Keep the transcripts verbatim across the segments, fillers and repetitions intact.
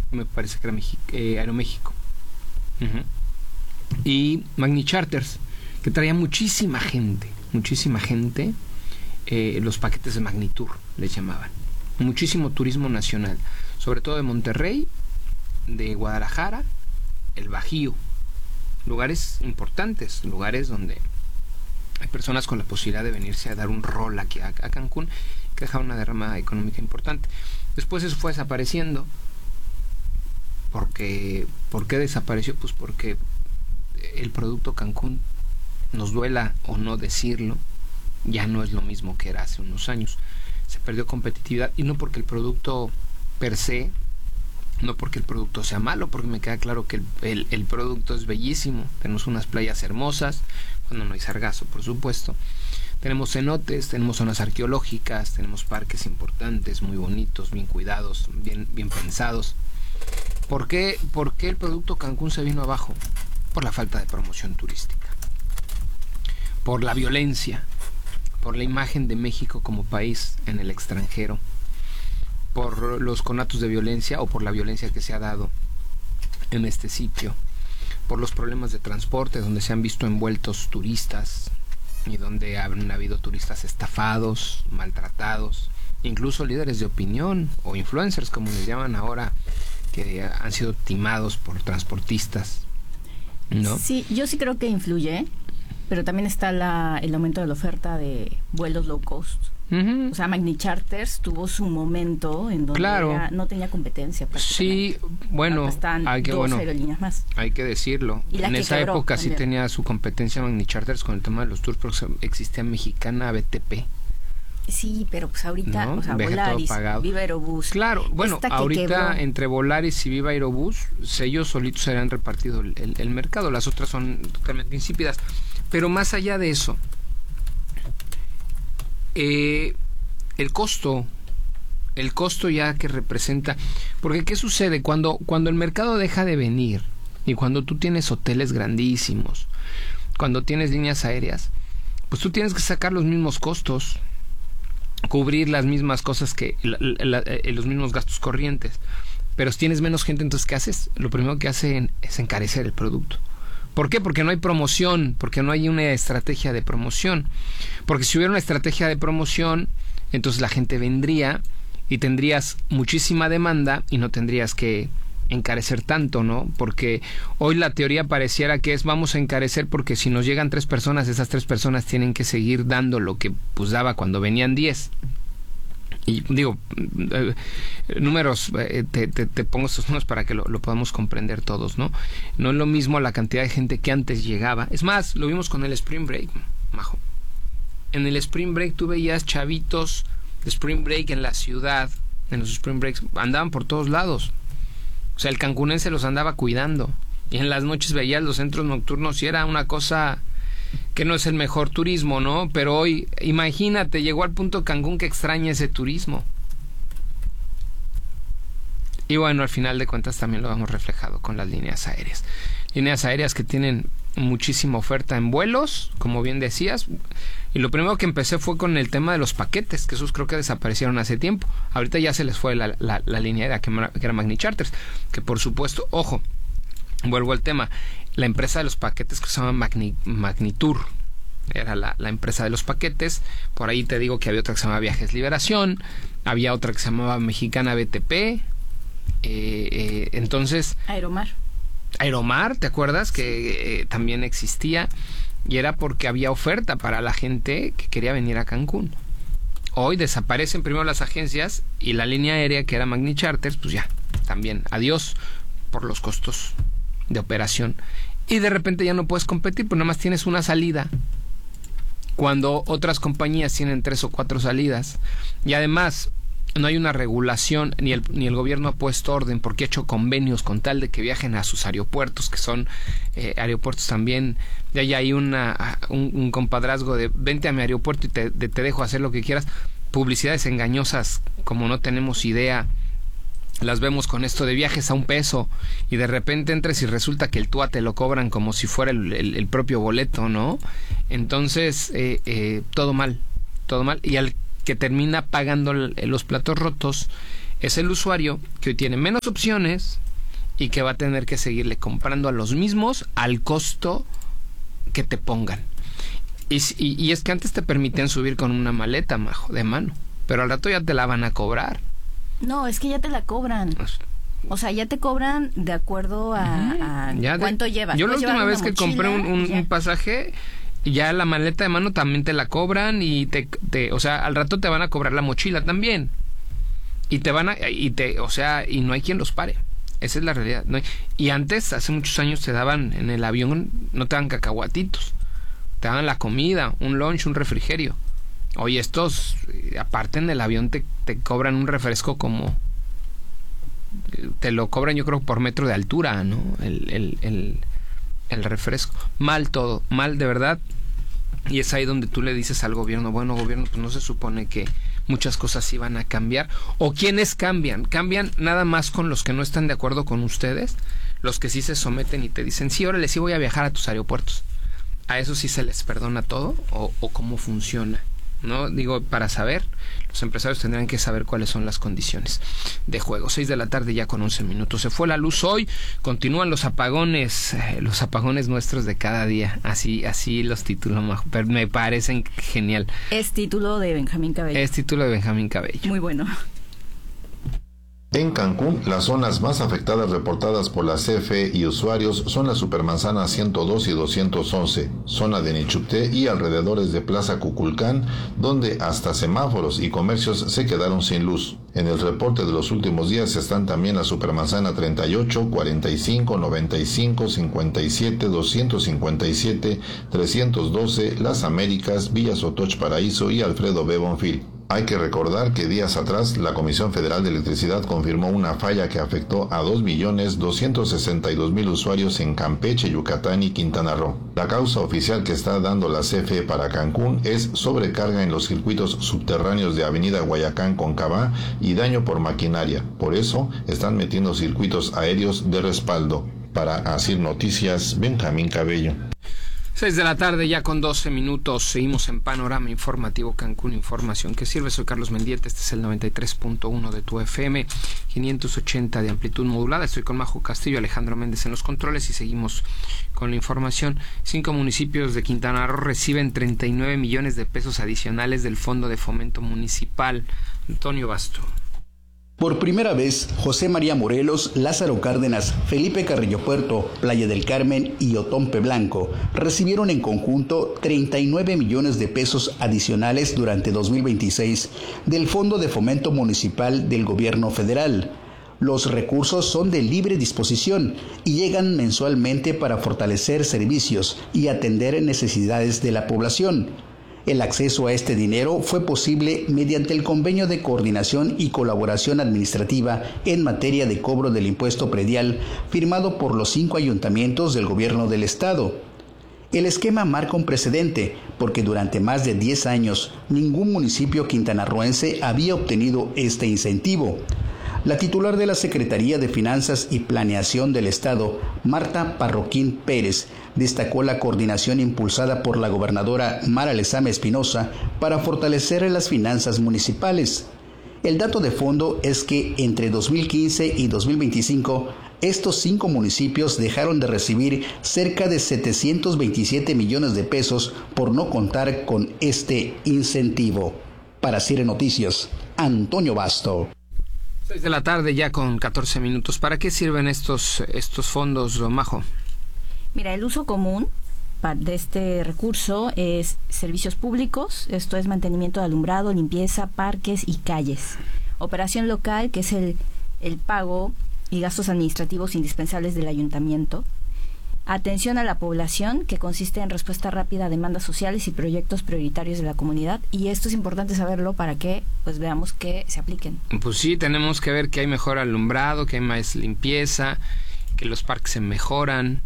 me parece que era Mexi- eh, Aeroméxico. Uh-huh. Y Magni Charters, que traía muchísima gente, muchísima gente, eh, los paquetes de Magnitour les llamaban. Muchísimo turismo nacional, sobre todo de Monterrey, de Guadalajara, el Bajío, lugares importantes, lugares donde hay personas con la posibilidad de venirse a dar un rol aquí a, a Cancún, que deja una derrama económica importante. Después eso fue desapareciendo. Porque, ¿por qué desapareció? Pues porque el producto Cancún, nos duela o no decirlo, ya no es lo mismo que era hace unos años. Se perdió competitividad, y no porque el producto per se, no porque el producto sea malo, porque me queda claro que el, el, el producto es bellísimo. Tenemos unas playas hermosas, cuando no hay sargazo, por supuesto. Tenemos cenotes, tenemos zonas arqueológicas, tenemos parques importantes, muy bonitos, bien cuidados, bien, bien pensados. ¿Por qué, ¿Por qué el producto Cancún se vino abajo? Por la falta de promoción turística, por la violencia, por la imagen de México como país en el extranjero, por los conatos de violencia o por la violencia que se ha dado en este sitio, por los problemas de transporte donde se han visto envueltos turistas y donde han habido turistas estafados, maltratados, incluso líderes de opinión o influencers, como les llaman ahora, que han sido timados por transportistas, ¿no? Sí, yo sí creo que influye, pero también está la, el aumento de la oferta de vuelos low cost. Uh-huh. O sea, Magni Charters tuvo su momento en donde claro. era, no tenía competencia. Sí, bueno, hay que, dos bueno, aerolíneas más. Hay que decirlo. En esa época también sí tenía su competencia Magni Charters con el tema de los tours, porque existía Mexicana B T P. Sí, pero pues ahorita, ¿no? o sea, Deja Volaris, Viva Aerobús. Claro, bueno, ahorita quebró. Entre Volaris y Viva Aerobús, ellos solitos se han repartido el, el, el mercado, las otras son totalmente insípidas. Pero más allá de eso, eh, el costo, el costo ya que representa, porque ¿qué sucede? Cuando, cuando el mercado deja de venir y cuando tú tienes hoteles grandísimos, cuando tienes líneas aéreas, pues tú tienes que sacar los mismos costos, cubrir las mismas cosas que la, la, la, los mismos gastos corrientes, pero si tienes menos gente, entonces ¿qué haces? Lo primero que hacen es encarecer el producto. ¿Por qué? Porque no hay promoción, porque no hay una estrategia de promoción. Porque si hubiera una estrategia de promoción, entonces la gente vendría y tendrías muchísima demanda y no tendrías que encarecer tanto, ¿no? Porque hoy la teoría pareciera que es vamos a encarecer porque si nos llegan tres personas, esas tres personas tienen que seguir dando lo que pues daba cuando venían diez. Y digo, eh, números, eh, te, te, te pongo estos números para que lo, lo podamos comprender todos, ¿no? No es lo mismo la cantidad de gente que antes llegaba. Es más, lo vimos con el Spring Break, Majo. En el Spring Break tú veías chavitos de Spring Break en la ciudad, en los Spring Breaks, andaban por todos lados. O sea, el cancunense los andaba cuidando. Y en las noches veías los centros nocturnos y era una cosa que no es el mejor turismo, ¿no? Pero hoy, imagínate, llegó al punto Cancún que extraña ese turismo. Y bueno, al final de cuentas también lo vemos reflejado con las líneas aéreas. Líneas aéreas que tienen muchísima oferta en vuelos, como bien decías. Y lo primero que empecé fue con el tema de los paquetes, que esos creo que desaparecieron hace tiempo. Ahorita ya se les fue la, la, la línea aérea que, que era Magni Charters, que por supuesto, ojo, vuelvo al tema, la empresa de los paquetes que se llama Magni, Magnitour, era la, la empresa de los paquetes. Por ahí te digo que había otra que se llamaba Viajes Liberación, había otra que se llamaba Mexicana B T P, eh, eh, entonces... Aeromar. Aeromar, ¿te acuerdas? Que eh, también existía, y era porque había oferta para la gente que quería venir a Cancún. Hoy desaparecen primero las agencias y la línea aérea que era Magni Charters, pues ya, también, adiós por los costos de operación. Y de repente ya no puedes competir, pues nada más tienes una salida, cuando otras compañías tienen tres o cuatro salidas. Y además no hay una regulación, ni el, ni el gobierno ha puesto orden, porque ha hecho convenios con tal de que viajen a sus aeropuertos, que son eh, aeropuertos también, ya, ya hay una, un, un compadrazgo de vente a mi aeropuerto y te, de, te dejo hacer lo que quieras. Publicidades engañosas como no tenemos idea, las vemos con esto de viajes a un peso, y de repente entres y resulta que el T U A te lo cobran como si fuera el, el, el propio boleto, ¿no? Entonces, eh, eh, todo mal, todo mal, y al que termina pagando los platos rotos Es el usuario que hoy tiene menos opciones y que va a tener que seguirle comprando a los mismos al costo que te pongan. Y, y, y es que antes te permitían subir con una maleta, Majo, de mano, pero al rato ya te la van a cobrar. No, es que ya te la cobran. O sea, ya te cobran de acuerdo a, a ya cuánto de, llevas. Yo la última vez que compré un, un, un pasaje, ya la maleta de mano también te la cobran y te, te, o sea, al rato te van a cobrar la mochila también. Y te van a, y te, o sea, y no hay quien los pare. Esa es la realidad. No hay, y antes, hace muchos años, te daban en el avión, no te daban cacahuatitos. Te daban la comida, un lunch, un refrigerio. Oye, estos, aparte en el avión te, te cobran un refresco como... Te lo cobran yo creo por metro de altura, ¿no? El, el, el, el refresco. Mal todo, mal de verdad. Y es ahí donde tú le dices al gobierno, bueno, gobierno, pues no se supone que muchas cosas iban a cambiar. ¿O quiénes cambian? ¿Cambian nada más con los que no están de acuerdo con ustedes? Los que sí se someten y te dicen, sí, órale, sí voy a viajar a tus aeropuertos. ¿A eso sí se les perdona todo? ¿O, o cómo funciona? ¿No? Digo, para saber, los empresarios tendrán que saber cuáles son las condiciones de juego. Seis de la tarde ya con once minutos. Se fue la luz hoy, continúan los apagones, eh, los apagones nuestros de cada día. Así así los títulos, pero me parecen genial. Es título de Benjamín Cabello. Es título de Benjamín Cabello. Muy bueno. En Cancún, las zonas más afectadas reportadas por la C F E y usuarios son la Supermanzana ciento dos y doscientos once, zona de Nichupté y alrededores de Plaza Cuculcán, donde hasta semáforos y comercios se quedaron sin luz. En el reporte de los últimos días están también la Supermanzana treinta y ocho, cuarenta y cinco, noventa y cinco, cincuenta y siete, doscientos cincuenta y siete, trescientos doce, Las Américas, Villa Sotoch Paraíso y Alfredo B. Bonfil. Hay que recordar que días atrás la Comisión Federal de Electricidad confirmó una falla que afectó a dos millones doscientos sesenta y dos mil usuarios en Campeche, Yucatán y Quintana Roo. La causa oficial que está dando la C F E para Cancún es sobrecarga en los circuitos subterráneos de Avenida Guayacán con Cabá y daño por maquinaria. Por eso están metiendo circuitos aéreos de respaldo. Para Asir Noticias, Benjamín Cabello. Seis de la tarde ya con doce minutos, seguimos en Panorama Informativo Cancún, información que sirve. Soy Carlos Mendieta, este es el noventa y tres punto uno de tu F M, quinientos ochenta de amplitud modulada. Estoy con Majo Castillo, Alejandro Méndez en los controles y seguimos con la información. Cinco municipios de Quintana Roo reciben treinta y nueve millones de pesos adicionales del Fondo de Fomento Municipal. Antonio Basto. Por primera vez, José María Morelos, Lázaro Cárdenas, Felipe Carrillo Puerto, Playa del Carmen y Otompe Blanco recibieron en conjunto treinta y nueve millones de pesos adicionales durante dos mil veintiséis del Fondo de Fomento Municipal del Gobierno Federal. Los recursos son de libre disposición y llegan mensualmente para fortalecer servicios y atender necesidades de la población. El acceso a este dinero fue posible mediante el convenio de coordinación y colaboración administrativa en materia de cobro del impuesto predial firmado por los cinco ayuntamientos del gobierno del estado. El esquema marca un precedente porque durante más de diez años ningún municipio quintanarroense había obtenido este incentivo. La titular de la Secretaría de Finanzas y Planeación del Estado, Marta Parroquín Pérez, destacó la coordinación impulsada por la gobernadora Mara Lezama Espinosa para fortalecer las finanzas municipales. El dato de fondo es que entre dos mil quince y dos mil veinticinco, estos cinco municipios dejaron de recibir cerca de setecientos veintisiete millones de pesos por no contar con este incentivo. Para Cire Noticias, Antonio Basto. seis de la tarde ya con catorce minutos. ¿Para qué sirven estos, estos fondos, Majo? Mira, el uso común de este recurso es servicios públicos, esto es mantenimiento de alumbrado, limpieza, parques y calles. Operación local, que es el, el pago y gastos administrativos indispensables del ayuntamiento. Atención a la población, que consiste en respuesta rápida a demandas sociales y proyectos prioritarios de la comunidad. Y esto es importante saberlo para que pues veamos que se apliquen. Pues sí, tenemos que ver que hay mejor alumbrado, que hay más limpieza, que los parques se mejoran.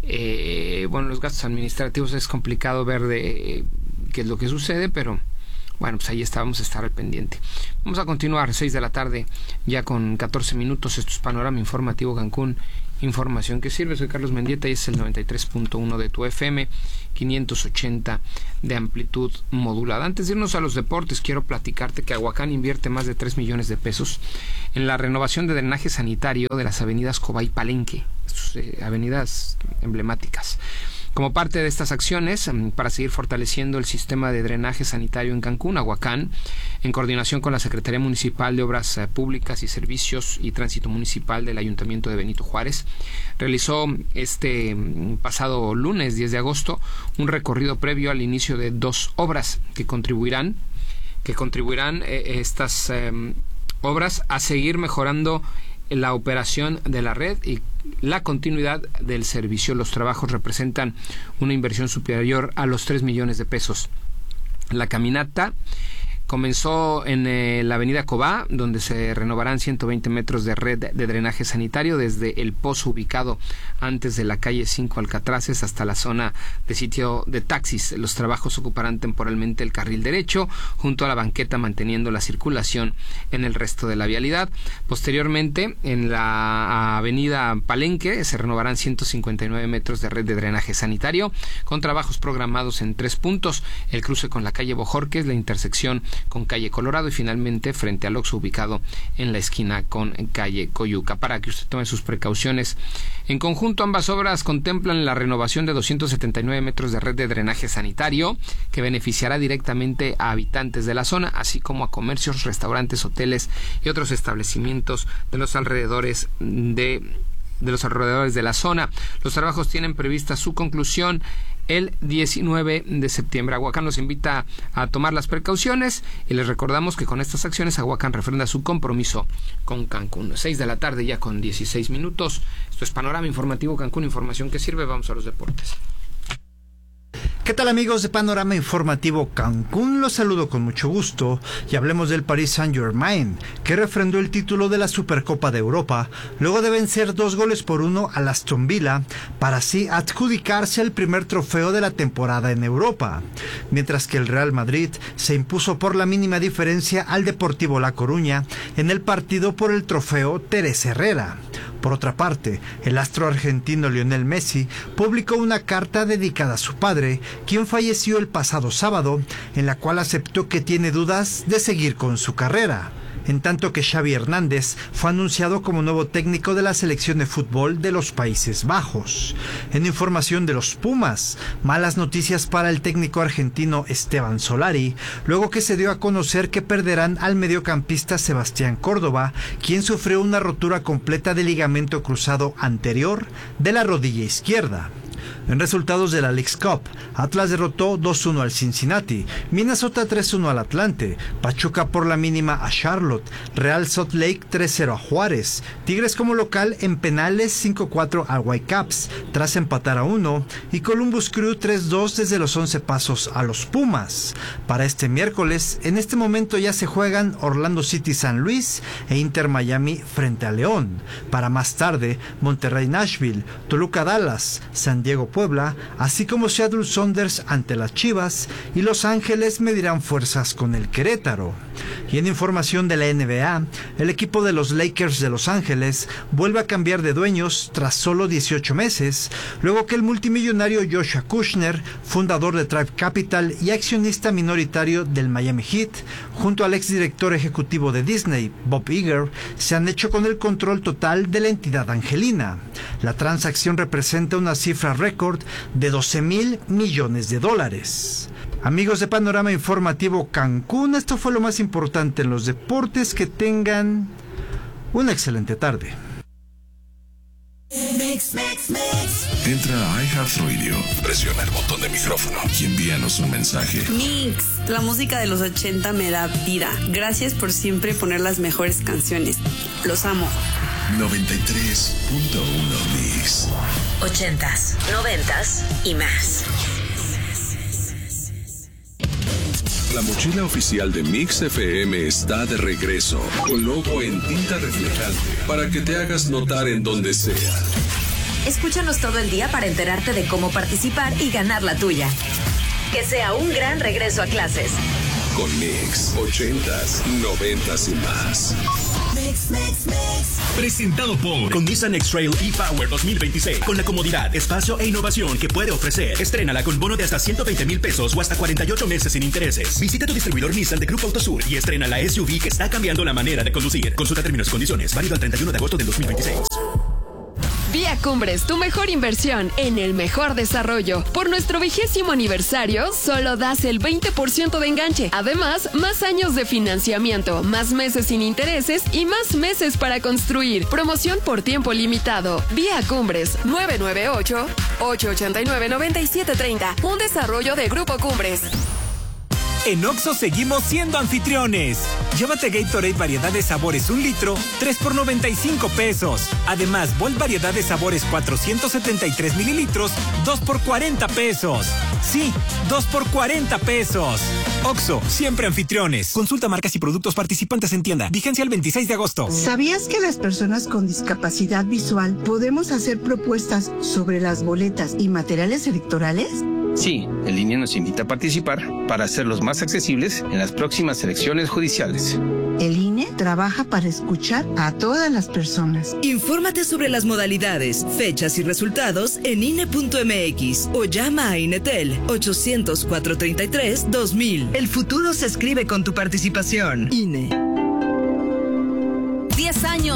Eh, bueno, los gastos administrativos es complicado ver de eh, qué es lo que sucede, pero bueno, pues ahí está, vamos a estar al pendiente. Vamos a continuar, seis de la tarde, ya con catorce minutos. Esto es Panorama Informativo Cancún, información que sirve. Soy Carlos Mendieta y es el noventa y tres punto uno de tu F M, quinientos ochenta de amplitud modulada. Antes de irnos a los deportes, quiero platicarte que Aguacán invierte más de tres millones de pesos en la renovación de drenaje sanitario de las avenidas Cobá y Palenque, eh, avenidas emblemáticas. Como parte de estas acciones, para seguir fortaleciendo el sistema de drenaje sanitario en Cancún, Aguacán, en coordinación con la Secretaría Municipal de Obras Públicas y Servicios y Tránsito Municipal del Ayuntamiento de Benito Juárez, realizó este pasado lunes diez de agosto un recorrido previo al inicio de dos obras que contribuirán, que contribuirán eh, estas eh, obras a seguir mejorando la operación de la red y la continuidad del servicio. Los trabajos representan una inversión superior a los tres millones de pesos. La caminata comenzó en eh, la avenida Cobá, donde se renovarán ciento veinte metros de red de drenaje sanitario desde el pozo ubicado antes de la calle cinco Alcatraces hasta la zona de sitio de taxis. Los trabajos ocuparán temporalmente el carril derecho junto a la banqueta, manteniendo la circulación en el resto de la vialidad. Posteriormente, en la avenida Palenque se renovarán ciento cincuenta y nueve metros de red de drenaje sanitario con trabajos programados en tres puntos: el cruce con la calle Bojorques, la intersección con calle Colorado y finalmente frente al Oxxo ubicado en la esquina con calle Coyuca. Para que usted tome sus precauciones. En conjunto, ambas obras contemplan la renovación de doscientos setenta y nueve metros de red de drenaje sanitario que beneficiará directamente a habitantes de la zona, así como a comercios, restaurantes, hoteles y otros establecimientos de los alrededores de de los alrededores de la zona. Los trabajos tienen prevista su conclusión el diecinueve de septiembre. Aguacán nos invita a tomar las precauciones y les recordamos que con estas acciones Aguacán refrenda su compromiso con Cancún. seis de la tarde ya con dieciséis minutos. Esto es Panorama Informativo Cancún, información que sirve. Vamos a los deportes. ¿Qué tal, amigos de Panorama Informativo Cancún? Los saludo con mucho gusto y hablemos del Paris Saint-Germain, que refrendó el título de la Supercopa de Europa luego de vencer dos goles por uno al Aston Villa para así adjudicarse el primer trofeo de la temporada en Europa, mientras que el Real Madrid se impuso por la mínima diferencia al Deportivo La Coruña en el partido por el trofeo Teresa Herrera. Por otra parte, el astro argentino Lionel Messi publicó una carta dedicada a su padre, quien falleció el pasado sábado, en la cual aceptó que tiene dudas de seguir con su carrera, en tanto que Xavi Hernández fue anunciado como nuevo técnico de la selección de fútbol de los Países Bajos. En información de los Pumas, malas noticias para el técnico argentino Esteban Solari, luego que se dio a conocer que perderán al mediocampista Sebastián Córdoba, quien sufrió una rotura completa del ligamento cruzado anterior de la rodilla izquierda. En resultados de la Leagues Cup, Atlas derrotó dos uno al Cincinnati, Minnesota tres uno al Atlante, Pachuca por la mínima a Charlotte, Real Salt Lake tres cero a Juárez, Tigres como local en penales cinco cuatro al Whitecaps tras empatar a uno y Columbus Crew tres dos desde los once pasos a los Pumas. Para este miércoles, en este momento ya se juegan Orlando City San Luis e Inter Miami frente a León. Para más tarde, Monterrey Nashville, Toluca Dallas, San Diego Puebla, así como Seattle Sounders ante las Chivas y Los Ángeles medirán fuerzas con el Querétaro. Y en información de la N B A, el equipo de los Lakers de Los Ángeles vuelve a cambiar de dueños tras solo dieciocho meses, luego que el multimillonario Joshua Kushner, fundador de Tribe Capital y accionista minoritario del Miami Heat, junto al exdirector ejecutivo de Disney, Bob Iger, se han hecho con el control total de la entidad angelina. La transacción representa una cifra récord de doce mil millones de dólares. Amigos de Panorama Informativo Cancún, esto fue lo más importante en los deportes. Que tengan una excelente tarde. Mix, mix, mix. Entra a iHeartRadio, presiona el botón de micrófono y envíanos un mensaje. Mix, la música de los ochenta me da vida. Gracias por siempre poner las mejores canciones. Los amo. noventa y tres punto uno Mix. Ochentas, noventas y más. La mochila oficial de Mix F M está de regreso, con logo en tinta reflejante, para que te hagas notar en donde sea. Escúchanos todo el día para enterarte de cómo participar y ganar la tuya. Que sea un gran regreso a clases. Con Mix, ochentas, noventas y más. Mix. Mix, mix, mix. Presentado por con Nissan X-Trail e-Power dos mil veintiséis. Con la comodidad, espacio e innovación que puede ofrecer. Estrénala con bono de hasta ciento veinte mil pesos o hasta cuarenta y ocho meses sin intereses. Visita tu distribuidor Nissan de Grupo Autosur y estrena la S U V que está cambiando la manera de conducir. Consulta términos y condiciones. Válido al treinta y uno de agosto del dos mil veintiséis. Vía Cumbres, tu mejor inversión en el mejor desarrollo. Por nuestro vigésimo aniversario, solo das el veinte por ciento de enganche. Además, más años de financiamiento, más meses sin intereses y más meses para construir. Promoción por tiempo limitado. Vía Cumbres, nueve nueve ocho, ocho ocho nueve, nueve siete tres cero. Un desarrollo de Grupo Cumbres. En Oxxo seguimos siendo anfitriones. Llévate Gatorade variedad de sabores un litro, tres por noventa y cinco pesos. Además, Volt variedad de sabores cuatrocientos setenta y tres mililitros, dos por cuarenta pesos. Sí, dos por cuarenta pesos. Oxxo, siempre anfitriones. Consulta marcas y productos participantes en tienda. Vigencia el veintiséis de agosto. ¿Sabías que las personas con discapacidad visual podemos hacer propuestas sobre las boletas y materiales electorales? Sí, el I N E nos invita a participar para hacerlos más accesibles en las próximas elecciones judiciales. El I N E trabaja para escuchar a todas las personas. Infórmate sobre las modalidades, fechas y resultados en I N E punto M X o llama a Inetel ochocientos, cuatrocientos treinta y tres, dos mil. El futuro se escribe con tu participación. I N E. diez años